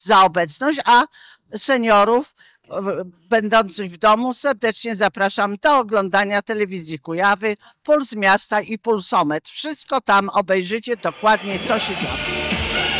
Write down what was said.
za obecność, a seniorów będących w domu serdecznie zapraszam do oglądania telewizji Kujawy, Puls Miasta i Pulsometr. Wszystko tam obejrzycie dokładnie, co się dzieje.